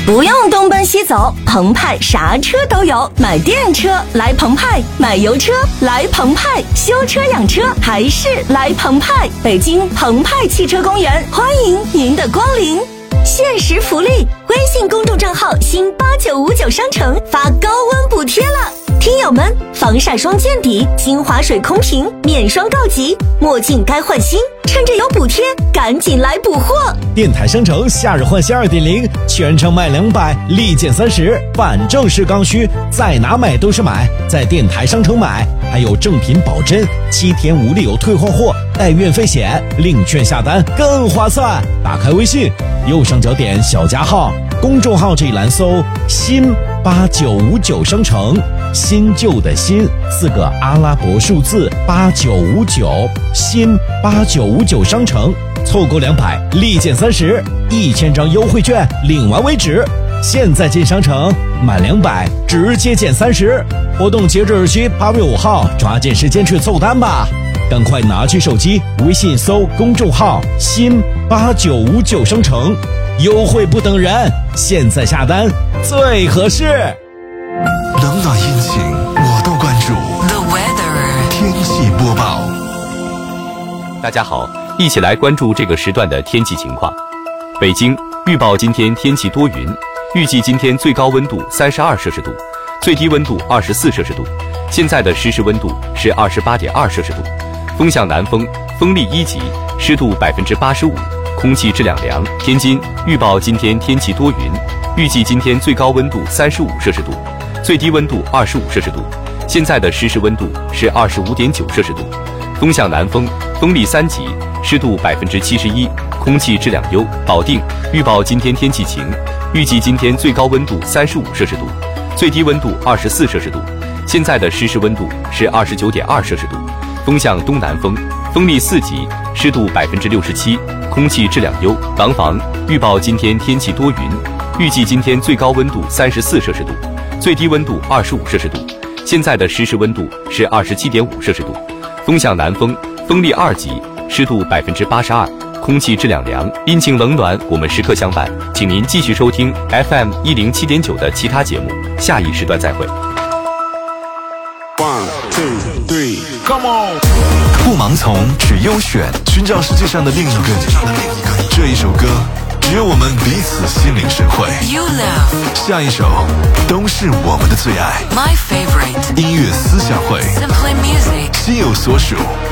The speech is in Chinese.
不用东奔西走，澎湃啥车都有。买电车来澎湃，买油车来澎湃，修车养车还是来澎湃。北京澎湃汽车公园欢迎您的光临。限时福利，微信公众账号新8959商城发高温补贴了。听友们，防晒霜见底，新华水空瓶面霜告急，墨镜该换新，趁着有补贴赶紧来补货。 电台商城夏日换新 2.0 全程卖200，立减30，反正是刚需，在哪买都是买，在电台商城买，还有正品保真，7天无理由退换货，带运费险，领券下单更划算。打开微信右上角点小加号，公众号这一栏搜新8959商城，新旧的新4个阿拉伯数字8959，新8959商城，凑够200立减30，1000张优惠券领完为止。现在进商城满200直接减30，活动截止日期8月5号，抓紧时间去凑单吧！赶快拿起手机微信搜公众号新8959商城，优惠不等人，现在下单最合适。 冷暖阴晴我都关注。 The weather 天气播报。 大家好，一起来关注这个时段的天气情况。北京预报今天天气多云，预计今天最高温度32摄氏度，最低温度24摄氏度。现在的实时温度是28.2摄氏度，风向南风，风力1级，湿度85%，空气质量良。天津预报今天天气多云，预计今天最高温度35摄氏度，最低温度25摄氏度。现在的实时温度是25.9摄氏度，风向南风，风力3级，湿度71%，空气质量优。保定预报今天天气晴，预计今天最高温度35摄氏度，最低温度24摄氏度。现在的实时温度是29.2摄氏度，风向东南风，风力4级，湿度67%，空气质量优。廊坊预报今天天气多云，预计今天最高温度34摄氏度，最低温度25摄氏度。现在的实时温度是27.5摄氏度，风向南风，风力2级，湿度82%，空气质量良。阴晴冷暖我们时刻相伴，请您继续收听 FM 107.9的其他节目，下一时段再会。 1 2 3 Come on， 不盲从，只优选，寻找世界上的另一个你。这一首歌只有我们彼此心领神会。 You love 下一首都是我们的最爱。 my favorite 音乐思想会， Simply music 心有所属。